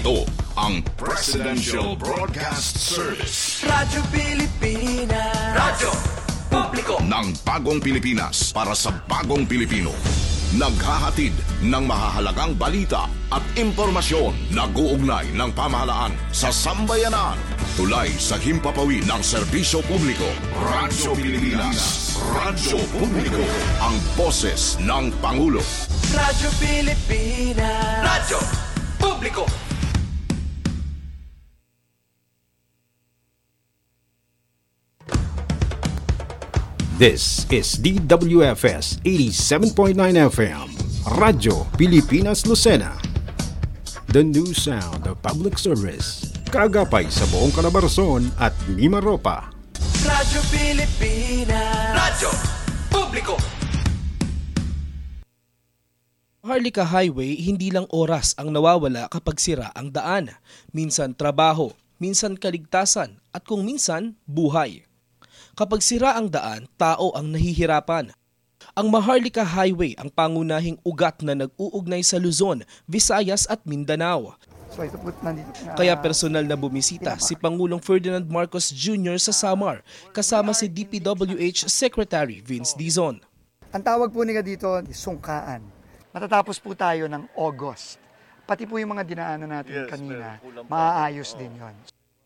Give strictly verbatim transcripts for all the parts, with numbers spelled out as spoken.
Ito ang Presidential Broadcast Service. Radyo Pilipinas. Radyo Publiko ng bagong Pilipinas para sa bagong Pilipino. Naghahatid ng mahahalagang balita at impormasyon na guugnay ng pamahalaan sa sambayanan. Tulay sa himpapawid ng serbisyo publiko. Radyo Pilipinas. Radyo Publiko. Ang boses ng Pangulo. Radyo Pilipinas. Radyo Publiko. This is D W F S eighty-seven point nine F M, Radyo Pilipinas Lucena. The new sound of public service. Kagapay sa buong Calabarzon at Mimaropa. Radyo Pilipinas. Radyo Publiko. Maharlika Highway, hindi lang oras ang nawawala kapag sira ang daan. Minsan trabaho, minsan kaligtasan, at kung minsan buhay. Kapag sira ang daan, tao ang nahihirapan. Ang Maharlika Highway ang pangunahing ugat na nag-uugnay sa Luzon, Visayas at Mindanao. So, ito po, nandito, uh, Kaya personal na bumisita si Pangulong Ferdinand Marcos Junior sa Samar, kasama si D P W H Secretary Vince Dizon. Ang tawag po nila dito, sungkaan. Matatapos po tayo ng August. Pati po yung mga dinaanan natin yes, kanina, maaayos din yon.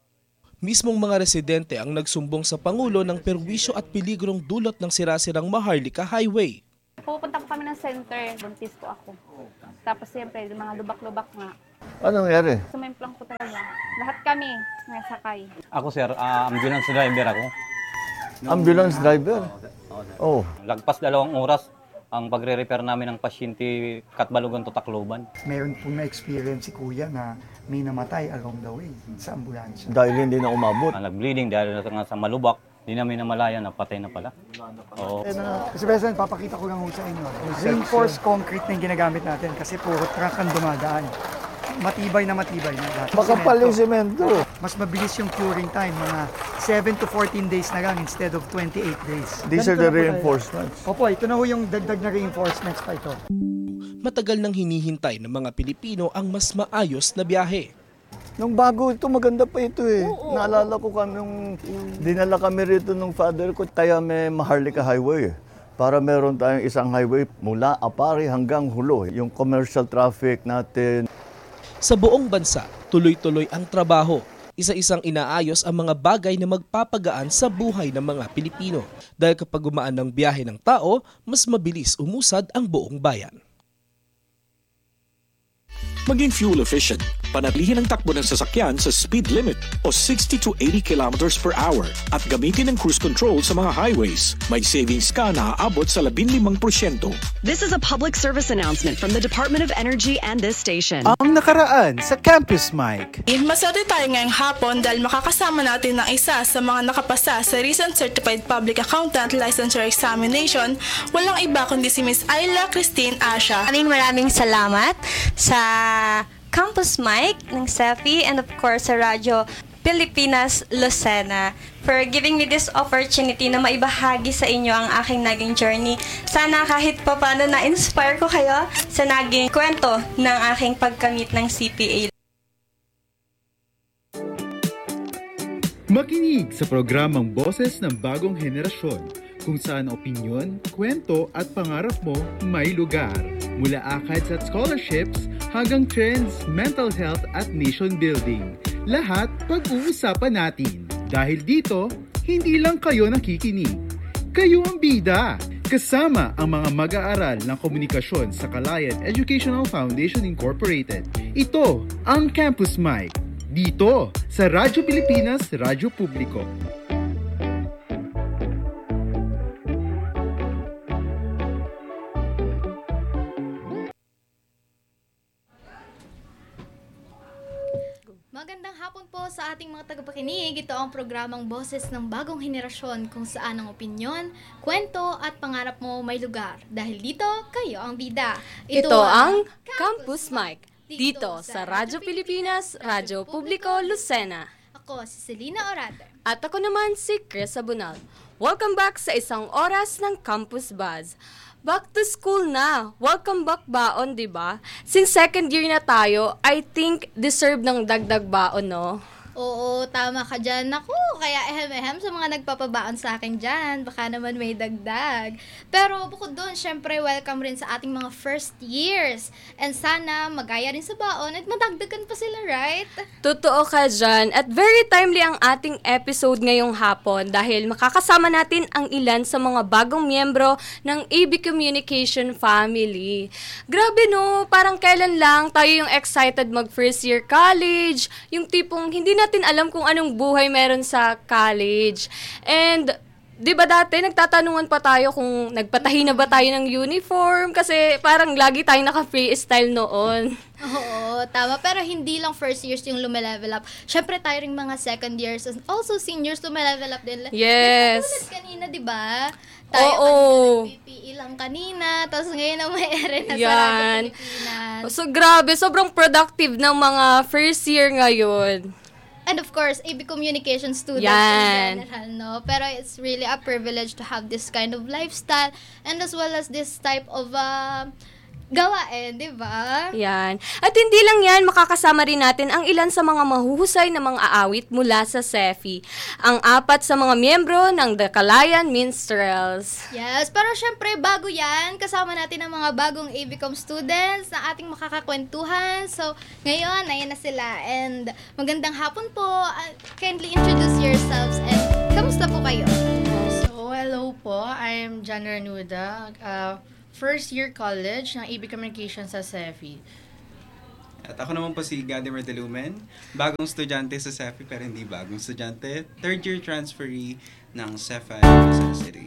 Mismong mga residente ang nagsumbong sa Pangulo ng perwisyo at peligrong dulot ng sirasirang Maharlika Highway. Pupunta po kami ng center, buntis po ako. Tapos siyempre, mga lubak-lubak nga. Anong nangyari? Sumemplang po talaga. Lahat kami nasakay. Ako sir, uh, ambulance driver ako. Ambulance driver? Oh. Lagpas dalawang oras ang pagre-repair namin ng pasyente Katbalogan to Tacloban. Meron pong na-experience si Kuya na may namatay along the way sa ambulansya. Dahil hindi na umabot. Uh, nag-bleeding dahil na sa malubak, hindi namin namalayan na patay na pala. Oo. Kasi President, papakita ko lang sa inyo. Reinforced concrete na yung ginagamit natin kasi puro truck ang dumadaan. Matibay na matibay na lahat. Makapal yung semento. Mas mabilis yung curing time, mga seven to fourteen days na lang instead of twenty-eight days. These are the reinforcements. Opo, ito na ho yung dagdag na reinforcements pa ito. Matagal nang hinihintay ng mga Pilipino ang mas maayos na biyahe. Nung bago ito, maganda pa ito eh. Oo, naalala ko kami nung dinala kami rito ng father ko, kaya may Maharlika Highway. Para meron tayong isang highway mula Apari hanggang Hulo. Yung commercial traffic natin. Sa buong bansa, tuloy-tuloy ang trabaho. Isa-isang inaayos ang mga bagay na magpapagaan sa buhay ng mga Pilipino. Dahil kapag gumaan ng biyahe ng tao, mas mabilis umusad ang buong bayan. Maging fuel efficient, panatilihin ang takbo ng sasakyan sa speed limit o sixty to eighty kilometers per hour at gamitin ang cruise control sa mga highways. May savings ka na aabot sa labinlimang porsyento. This is a public service announcement from the Department of Energy and this station. Ang nakaraan sa Campus Mike. Maswerte tayo ngayong hapon dahil makakasama natin ng isa sa mga nakapasa sa recent Certified Public Accountant Licensure Examination. Walang iba kundi si Miss Ayla Christine Asha. Maraming maraming salamat sa Campus Mike ng S E F I and of course sa Radyo Pilipinas Lucena for giving me this opportunity na maibahagi sa inyo ang aking naging journey. Sana kahit pa paano na-inspire ko kayo sa naging kwento ng aking pagkamit ng C P A. Makinig sa programang Boses ng Bagong Henerasyon, kung saan opinyon, kwento at pangarap mo may lugar. Mula ACADS at scholarships hanggang trends, mental health at nation building. Lahat pag-uusapan natin. Dahil dito, hindi lang kayo nakikinig. Kayo ang bida! Kasama ang mga mag-aaral ng komunikasyon sa Calayan Educational Foundation Incorporated. Ito ang Campus Mike. Dito sa Radyo Pilipinas, Radyo Publiko. Magandang hapon po sa ating mga tagapakinig. Ito ang programang Boses ng Bagong Henerasyon kung saan ang opinyon, kwento at pangarap mo may lugar. Dahil dito, kayo ang bida. Ito, Ito ang Campus Mike. Dito sa Radyo Pilipinas, Radyo Publiko Lucena. Ako si Selena Orate. At ako naman si Chris Abunal. Welcome back sa isang oras ng Campus Buzz. Back to school na. Welcome back baon, di ba? Since second year na tayo, I think deserve ng dagdag baon, no? Oo, tama ka dyan. Naku, kaya ehem-ehem sa mga nagpapabaon sa akin dyan. Baka naman may dagdag. Pero bukod doon, syempre, welcome rin sa ating mga first years. And sana magaya rin sa baon at madagdagan pa sila, right? Totoo ka dyan. At very timely ang ating episode ngayong hapon dahil makakasama natin ang ilan sa mga bagong miyembro ng A B Communication family. Grabe no, parang kailan lang tayo yung excited mag first year college, yung tipong hindi natin alam kung anong buhay meron sa college. And, di ba dati, nagtatanungan pa tayo kung nagpatahi na ba tayo ng uniform kasi parang lagi tayong naka-freestyle noon. Oo, tama. Pero hindi lang first years yung lume-level up. Syempre tayo ring mga second years and also seniors lume-level up din. Yes. Like, kanina, di ba? Tayo Oo. kanina nag-P P E lang kanina, tapos ngayon na may ere na sa Yan. Radyo Pilipinas. So, grabe. Sobrang productive ng mga first year ngayon. And of course, A B Communication students Yan. in general, no? Pero it's really a privilege to have this kind of lifestyle and as well as this type of uh, gawain, di ba? Yan. At hindi lang yan, makakasama rin natin ang ilan sa mga mahuhusay na mga aawit mula sa S E F I. Ang apat sa mga miyembro ng The Kalayan Minstrels. Yes, pero syempre, bago yan, kasama natin ang mga bagong A B Com students na ating makakakwentuhan. So, ngayon, ayan na sila. And magandang hapon po. Uh, kindly introduce yourselves and kamusta po kayo? So, hello po. I'm Jan Ranuda. Uh, first year college ng A B Communication sa S E F I. At ako naman po si Gadimer Delumen, bagong estudyante sa S E F I pero hindi bagong estudyante, third year transferee ng S E F I Quezon City.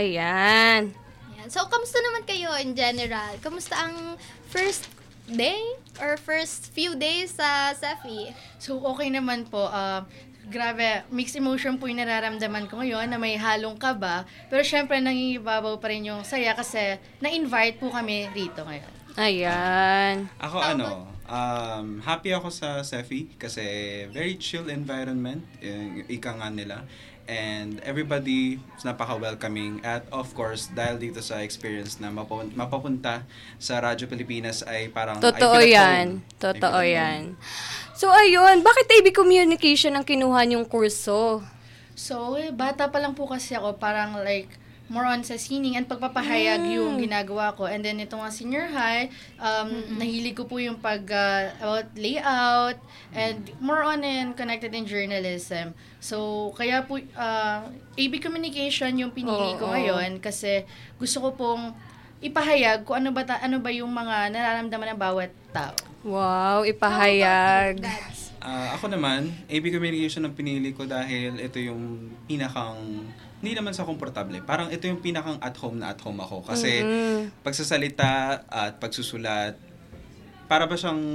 Ayan. Yan. So, kamusta naman kayo in general? Kamusta ang first day or first few days sa S E F I? So, okay naman po. Uh, grabe, mixed emotion po yung nararamdaman ko ngayon na may halong kaba. Pero syempre, nangingibabaw pa rin yung saya kasi na-invite po kami rito ngayon. Ayan. Ako ano, um, happy ako sa S E F I kasi very chill environment, yung ika nga nila. And everybody is napaka-welcoming. At of course, dahil dito sa experience na mapun- mapapunta sa Radyo Pilipinas ay parang... Totoo yan. Totoo yan. So, ayun. Bakit A B Communication ang kinuha niyong kurso? So, eh, bata pa lang po kasi ako. Parang like, more on sa sining and pagpapahayag mm. yung ginagawa ko. And then, itong mga senior high, um, mm-hmm. nahilig ko po yung pag, uh, about layout, and more on in connected in journalism. So, kaya po, uh, A B Communication yung pinili oh, ko ngayon oh. kasi gusto ko pong ipahayag kung ano ba, ta- ano ba yung mga nararamdaman ng bawat tao. Wow, ipahayag. Uh, ako naman, A B Communication ang pinili ko dahil ito yung pinakang, hindi naman sa komportable, parang ito yung pinakang at home na at home ako. Kasi mm-hmm. pagsasalita at pagsusulat, para ba siyang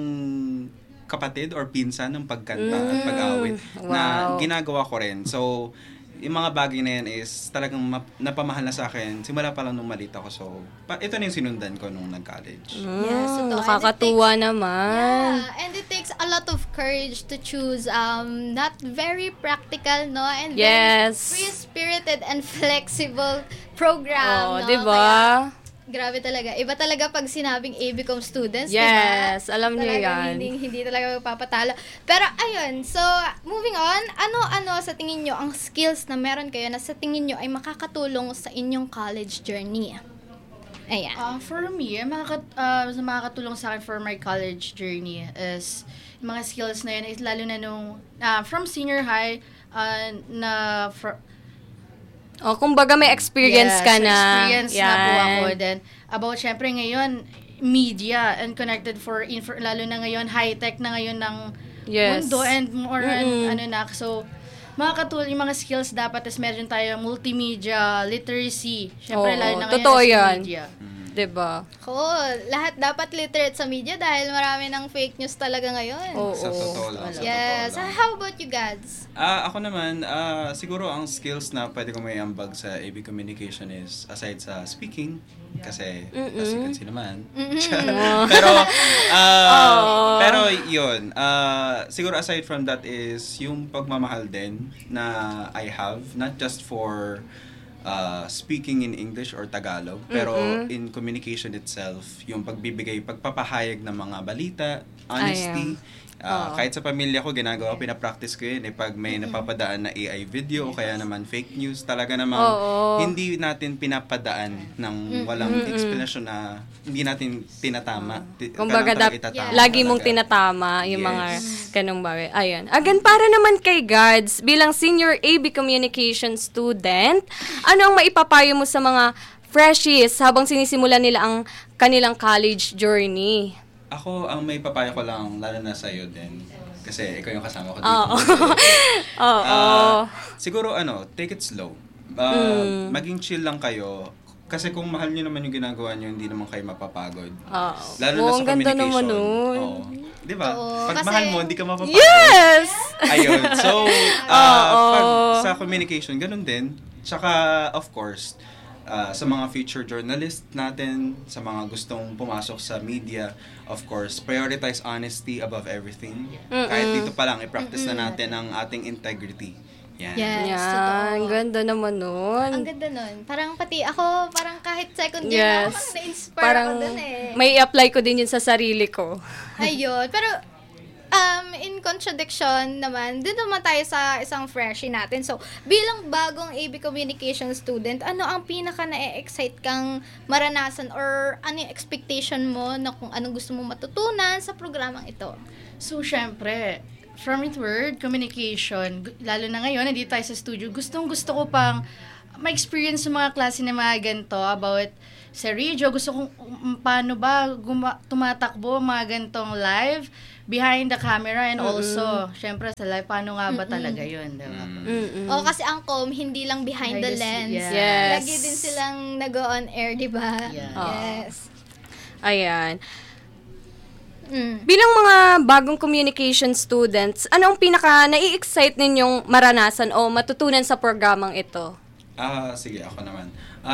kapatid or pinsan ng pagkanta mm-hmm. at pag-awit wow. na ginagawa ko rin. So, yung mga bagay na yan is talagang map- napamahal na sa akin. Simula pa lang nung malita ko. So, pa- ito na yung sinundan ko nung nag-college. Mm, yes, ito. Nakakatuwa takes, naman. Yeah, and it takes a lot of courage to choose um not very practical, no? And yes. very free-spirited and flexible program, oh, no? Diba? Kaya, grabe talaga. Iba talaga pag sinabing A B Com students, yes, diba? Alam niyo yan. Hindi, hindi talaga magpapatalo. Pero ayun, so moving on, ano-ano sa tingin nyo ang skills na meron kayo na sa tingin nyo ay makakatulong sa inyong college journey? Ayan. Uh, for me, makakat, uh, makakatulong sa akin for my college journey is mga skills na yun, is lalo na nung uh, from senior high uh, na for, oh, kumbaga may experience yes, ka na. experience yan. na po ako. Then, about syempre ngayon, media and connected for, info, lalo na ngayon, high-tech na ngayon ng yes. mundo and more, mm-hmm. ano na. So, makakatulong yung mga skills dapat is meron tayo multimedia, literacy. Syempre, oh, lalo na ngayon totoo is yan. media. Diba? Cool. Lahat dapat literate sa media dahil marami ng fake news talaga ngayon. Oo. Sa totoo lang. Sa yes. totoo lang. How about you guys? Uh, ako naman, uh, siguro ang skills na pwede ko may ambag sa A B Communication is aside sa speaking, kasi as you can see naman. pero, uh, pero yun, uh, siguro aside from that is yung pagmamahal din na I have, not just for uh, speaking in English or Tagalog. Pero Mm-mm. in communication itself, yung pagbibigay, pagpapahayag ng mga balita, honesty, uh, Oo. kahit sa pamilya ko, ginagawa, pinapractice ko yun. Eh, pag may napapadaan na A I video o kaya naman fake news, talaga namang Oo. hindi natin pinapadaan ng walang Mm-mm. explanation na hindi natin tinatama. Ti- Kumbaga, kailangan dap- talaga itatama lagi mong talaga. tinatama yung Yes. mga ganong bagay. Ayun. Again, para naman kay Gads, bilang senior A B communication student, ano ang maipapayo mo sa mga freshies habang sinisimulan nila ang kanilang college journey? Ako, ang may papayo ko lang, lalo na sa'yo din. Kasi ikaw yung kasama ko dito. Oo. Oo. Ah, siguro, ano, take it slow. Uh, Mm. Maging chill lang kayo. Kasi kung mahal nyo naman yung ginagawa nyo, hindi naman kayo mapapagod. Oo. Lalo Oo, na sa ang ganda communication. naman nun. Oo. Di ba? Oo, Pag kasi- mahal mo, hindi ka mapapagod. Yes! Ayun. So, uh, Oo. pag sa communication, ganun din. Tsaka, of course, uh, sa mga future journalist natin, sa mga gustong pumasok sa media, of course, prioritize honesty above everything. Mm-mm. Kahit dito pa lang, i-practice na natin ang ating integrity. Yan. Yes, Yan, totoo. ang ganda naman nun. Ang ganda nun. Parang pati ako, parang kahit second year Yes. ako, parang na-inspire Parang ako dun eh. may apply ko din yun sa sarili ko. Ayun. Pero, um, in contradiction naman, din naman tayo sa isang freshie natin. So, bilang bagong A B Communication student, ano ang pinaka na-excite kang maranasan or ano yung expectation mo na kung anong gusto mo matutunan sa programang ito? So, syempre, from it word, communication, gu- lalo na ngayon, nandito tayo sa studio, gustong gusto ko pang ma-experience yung mga klase na mga ganito about sa radio. Gusto kong um, paano ba guma- tumatakbo mga ganitong live behind the camera and Mm-mm. also, syempre sa live, paano nga ba Mm-mm. talaga yun, diba? O, kasi ang com, hindi lang behind Behind the the lens. scenes. Yes. Lagi din silang nag-on air, di ba? Yeah. Yes. Ayan. Mm. Bilang mga bagong communication students, ano ang pinaka nai-excite ninyong maranasan o matutunan sa programang ito? Ah, sige, ako naman.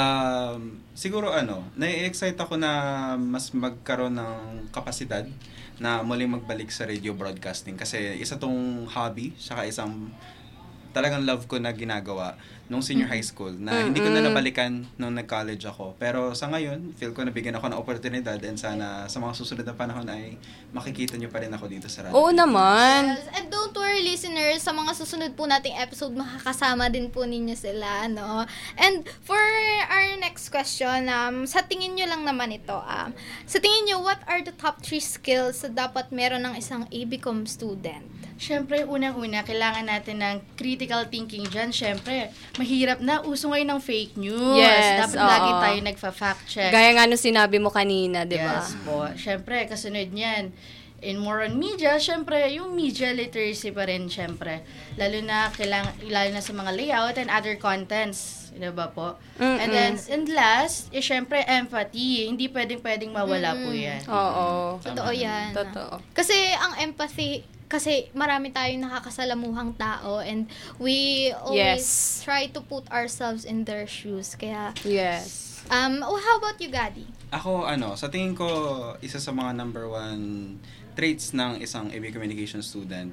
Um, siguro ano, nai-excite ako na mas magkaroon ng kapasidad na muling magbalik sa radio broadcasting kasi isa tong hobby, saka isang talagang love ko na ginagawa nung senior high school na hindi ko na Mm-mm. nabalikan nung nag-college ako. Pero sa ngayon, feel ko nabigyan ako ng oportunidad and sana sa mga susunod na panahon ay makikita nyo pa rin ako dito sa radio. Oo naman. Yes. And don't worry, listeners, sa mga susunod po nating episode, makakasama din po ninyo sila, no? And for our next question, um, sa tingin nyo lang naman ito, um, sa tingin nyo, what are the top three skills na dapat meron ng isang A B Com student? Siyempre, unang-una, kailangan natin ng critical thinking dyan. Siyempre, mahirap na. Uso ngayon ng fake news. Yes, Dapat oo. lagi tayo nagfa-fact check. Gaya nga nung sinabi mo kanina, di ba? Yes po. Siyempre, kasunod niyan. In more on media, siyempre, yung media literacy pa rin, siyempre. Lalo na, kailang, lalo na sa mga layout and other contents. Diba po? Mm-mm. And then, and last, is siyempre, empathy. Hindi pwedeng-pwedeng mawala po yan. Oo. Totoo yan. Totoo. Kasi ang empathy, kasi marami tayong nakakasalamuhang tao and we always Yes. try to put ourselves in their shoes. Kaya, Yes. um, oh, how about you, Gadi? Ako, ano, sa tingin ko, isa sa mga number one traits ng isang A B communication student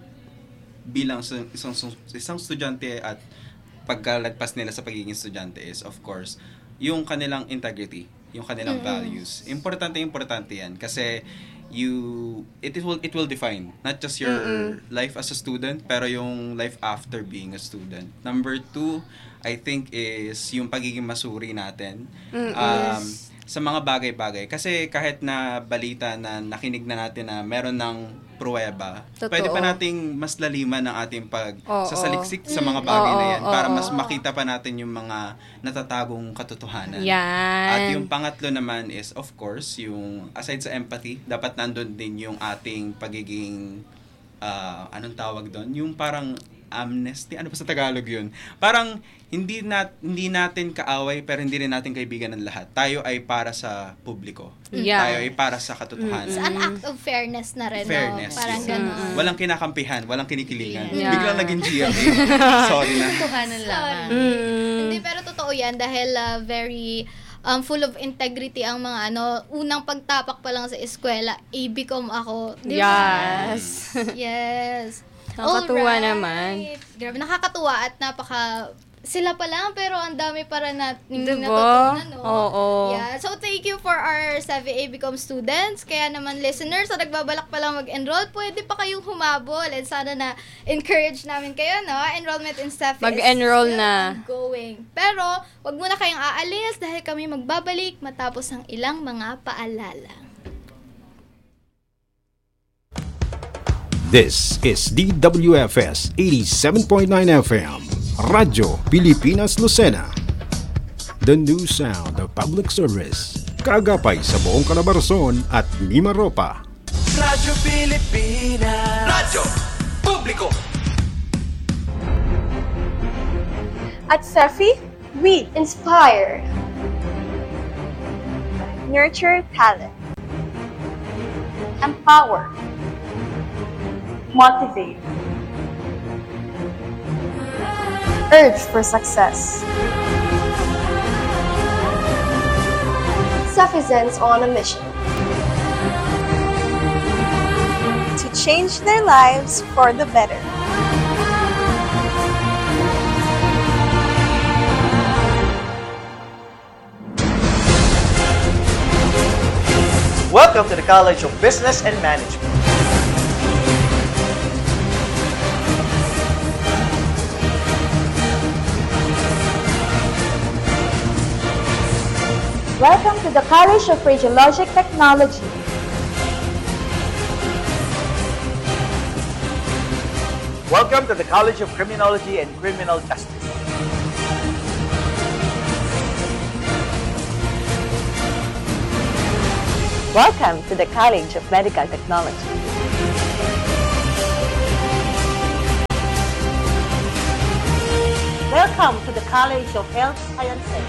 bilang sa- isang, isang estudyante at pagkalagpas nila sa pagiging estudyante is, of course, yung kanilang integrity, yung kanilang Mm-mm. values. Importante, importante yan. Kasi, you, it will, it will define not just your Mm-mm. life as a student, pero yung life after being a student. Number two, I think is yung pagiging masuri natin. Mm-mm. Um, sa mga bagay-bagay. Kasi kahit na balita na nakinig na natin na meron ng pruweba, Totoo. pwede pa nating mas laliman ang ating pag Oo. sasaliksik sa Mm. mga bagay na Oo, yan para oo. mas makita pa natin yung mga natatagong katotohanan. Yan. At yung pangatlo naman is, of course, yung aside sa empathy, dapat nandun din yung ating pagiging, ah, anong tawag doon? Yung parang amnesty, ano pa sa Tagalog yun? Parang hindi nat hindi natin kaaway pero hindi rin natin kaibigan ng lahat. Tayo ay para sa publiko. Yeah. Tayo ay para sa katotohanan. It's an act of fairness na rin, Fairness. no? Parang yun. gano'n. Walang kinakampihan, walang kinikilingan. Yeah. Biglang naging G M A. Sorry na. Tuhanan lamang. Hindi, pero totoo yan dahil uh, very um, full of integrity ang mga ano, unang pagtapak pa lang sa eskwela, A B Com ako. Di ba? Yes. Yes. Nakakatuwa Alright. naman. Grabe, nakakatuwa at napaka sila pa lang, pero ang dami para natin Diba? natutunan, no? Oo. Yeah. So, thank you for our Savvy A B C O M students. Kaya naman, listeners, so nagbabalak pa lang mag-enroll, pwede pa kayong humabol. And sana na encourage namin kayo, no? Enrollment in Savvy Mag-enroll is na. Going. Pero, wag muna kayong aalis dahil kami magbabalik matapos ang ilang mga paalala. This is D W F S eighty-seven point nine F M, Radyo Pilipinas Lucena. The new sound of public service. Kagapay sa buong Calabarzon at Mimaropa. Radyo Pilipinas. Radyo Publiko. At Cefi, we inspire, nurture talent, empower, motivate, urge for success. Cefizens on a mission to change their lives for the better. Welcome to the College of Business and Management. Welcome to the College of Radiologic Technology. Welcome to the College of Criminology and Criminal Justice. Welcome to the College of Medical Technology. Welcome to the College of Health Sciences.